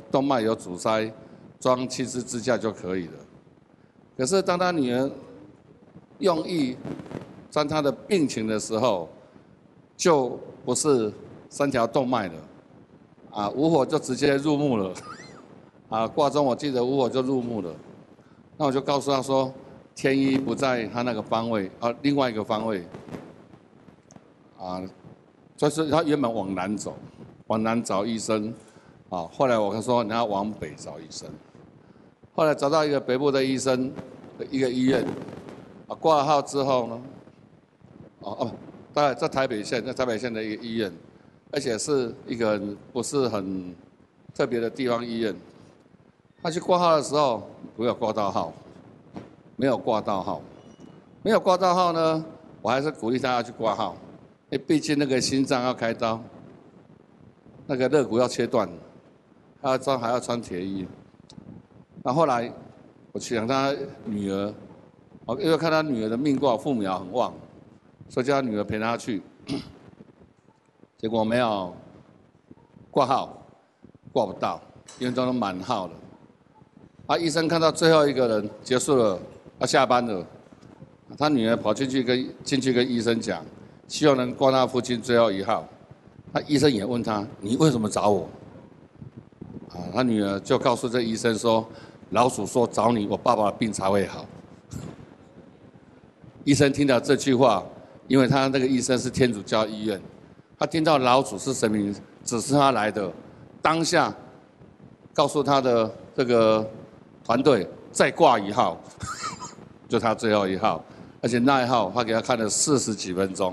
动脉有阻塞，装7支支架就可以了。可是当他女儿用意将他的病情的时候，就不是3条动脉了，无火就直接入墓了，挂钟我记得无火就入墓了。那我就告诉他说，天医不在他那个方位，另外一个方位，就是他原本往南走，往南找医生，后来我说你要往北找医生，后来找到一个北部的医生，一个医院，挂了号之后呢，大概在台北县的一个医院，而且是一个不是很特别的地方医院。他去挂号的时候没有挂到号，没有挂到号呢，我还是鼓励他要去挂号，因为毕竟那个心脏要开刀，那个肋骨要切断，还要穿铁衣。那后来我去想他女儿，因为看他女儿的命卦父母爻很旺，所以叫他女儿陪他去，结果没有挂号，挂不到，因为都满号了。医生看到最后一个人结束了，要下班了，他女儿跑进去跟医生讲，希望能挂他父亲最后1号。那医生也问他，你为什么找我？他女儿就告诉这医生说，老鼠说找你，我爸爸的病才会好。医生听到这句话，因为他那个医生是天主教医院，他听到老鼠是神明指示他来的，当下告诉他的这个团队再挂1号，就他最后1号，而且那1号他给他看了40几分钟，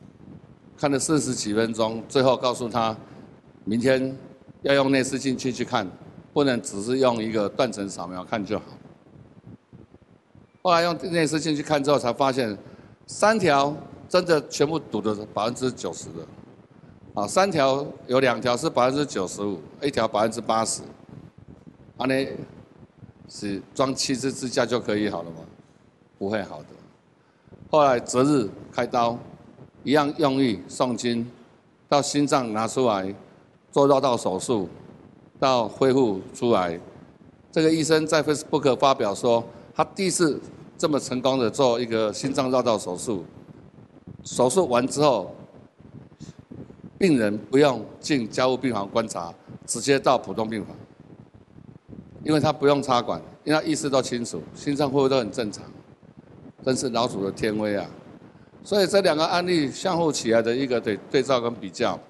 最后告诉他，明天要用内视镜去看，不能只是用一个断层扫描看就好。后来用内视镜去看之后，才发现3条真的全部堵的90%的，3条有2条是95%，一条80%，那是装7支支架就可以好了吗？不会好的。后来择日开刀，一样用意诵经，到心脏拿出来做绕道手术，到恢复出来。这个医生在 Facebook 发表说，他第一次这么成功的做一个心脏绕道手术，手术完之后，病人不用进加护病房观察，直接到普通病房。因为他不用插管，因为他意识都清楚，心脏恢复都很正常，真是老鼠的天威啊！所以这2个案例相互起来的一个对照跟比较，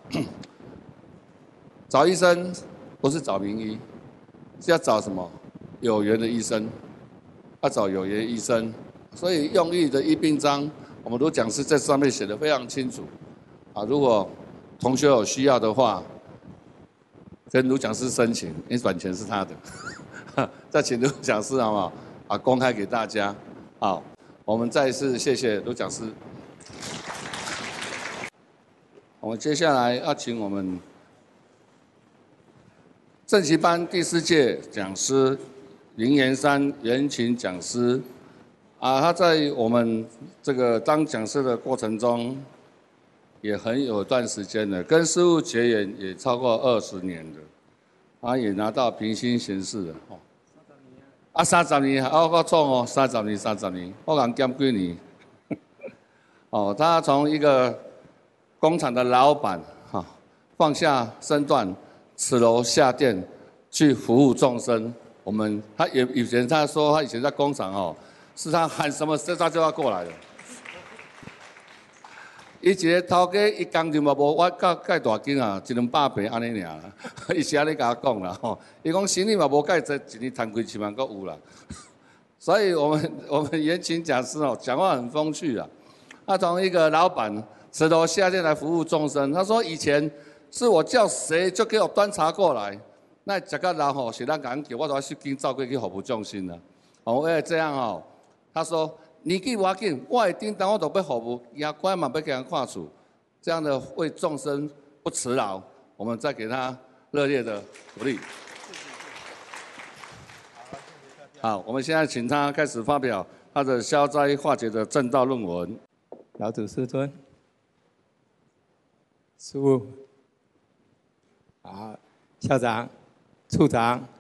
找医生不是找名医，是要找什么有缘的医生，要找有缘医生。所以用意的医病章，我们卢讲师在上面写得非常清楚。如果同学有需要的话，跟卢讲师申请，因为版权是他的。再请卢讲师好不好？公开给大家。好，我们再一次谢谢卢讲师。我们接下来要请我们正习班第4届讲师林延山袁琴讲师。他在我们这个当讲师的过程中，也很有段时间了，跟师父结缘也超过20年了。他也拿到平心贤士了，30年，我错30年，我讲减几年。他从一个工厂的老板，放下身段，辞楼下店，去服务众生。他以前他说他以前在工厂是他喊什么他就要过来的。伊一个头家，伊工钱嘛无我介大间100-200倍安尼尔啦。伊是安尼甲我讲啦伊讲生意嘛无介济，一年赚几千万，阁有啦。所以我们严琴讲师讲话很风趣啊。他从一个老板辞楼下店来服务众生，他说以前是我叫谁就给我端茶过来，那食到人是咱讲叫我都要去紧照过去服务众生啦。为了这样他说。年纪无要紧，我会叮当，我都要服务，牙关嘛要给人看厝，这样的为众生不辞劳，我们再给他热烈的鼓励。好，我们现在请他开始发表他的消灾化解的正道论文。 老祖师尊，师父，校长， 处长。